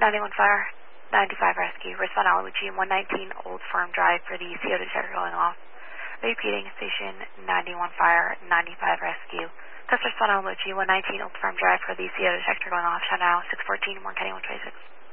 91 Fire, 95 Rescue. Respond Alamuchi 119 Old Farm Drive for the CO detector going off. Repeating, Station 91 Fire, 95 Rescue. Test respond Alamuchi 119 Old Farm Drive for the CO detector going off. Shut now, 614, Warren County 126.